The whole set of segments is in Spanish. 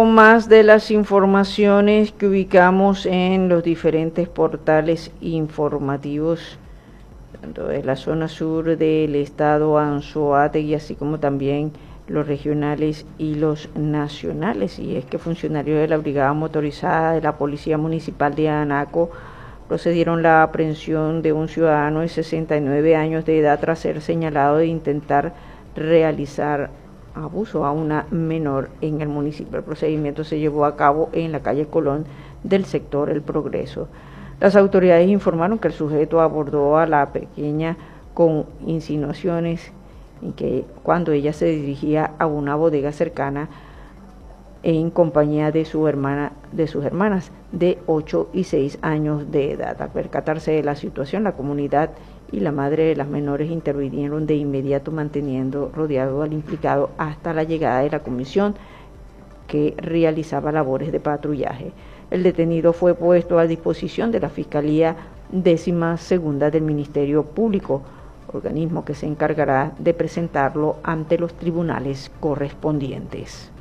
Más de las informaciones que ubicamos en los diferentes portales informativos, tanto de la zona sur del estado Anzoátegui, así como también los regionales y los nacionales. Y es que funcionarios de la Brigada Motorizada de la Policía Municipal de Anaco procedieron a la aprehensión de un ciudadano de 69 años de edad tras ser señalado de intentar realizar abuso a una menor en el municipio. El procedimiento se llevó a cabo en la calle Colón del sector El Progreso. Las autoridades informaron que el sujeto abordó a la pequeña con insinuaciones en que cuando ella se dirigía a una bodega cercana en compañía de sus hermanas de 8 y 6 años de edad. Al percatarse de la situación, la comunidad y la madre de las menores intervinieron de inmediato, manteniendo rodeado al implicado hasta la llegada de la comisión que realizaba labores de patrullaje. El detenido fue puesto a disposición de la Fiscalía 12ª del Ministerio Público, organismo que se encargará de presentarlo ante los tribunales correspondientes.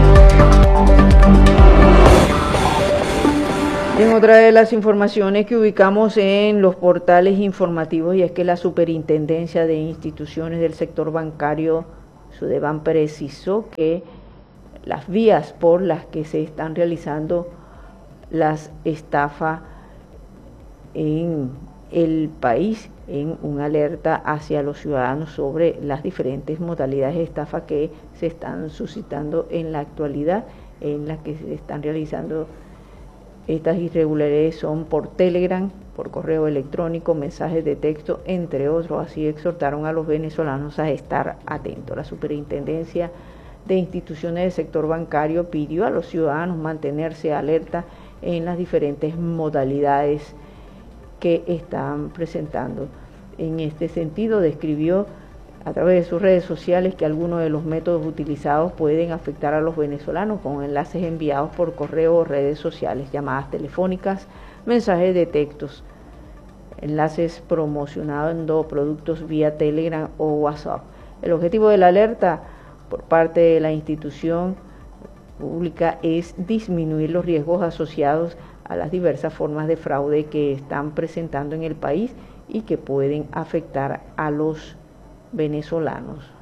En otra de las informaciones que ubicamos en los portales informativos, y es que la Superintendencia de Instituciones del Sector Bancario, Sudeban, precisó que las vías por las que se están realizando las estafas en el país, en una alerta hacia los ciudadanos sobre las diferentes modalidades de estafa que se están suscitando en la actualidad, en las que se están realizando estas irregularidades son por Telegram, por correo electrónico, mensajes de texto, entre otros. Así exhortaron a los venezolanos a estar atentos. La Superintendencia de Instituciones del Sector Bancario pidió a los ciudadanos mantenerse alerta en las diferentes modalidades que están presentando. En este sentido, describió a través de sus redes sociales que algunos de los métodos utilizados pueden afectar a los venezolanos, con enlaces enviados por correo o redes sociales, llamadas telefónicas, mensajes de textos, enlaces promocionando productos vía Telegram o WhatsApp. El objetivo de la alerta por parte de la institución pública es disminuir los riesgos asociados a las diversas formas de fraude que están presentando en el país y que pueden afectar a los venezolanos.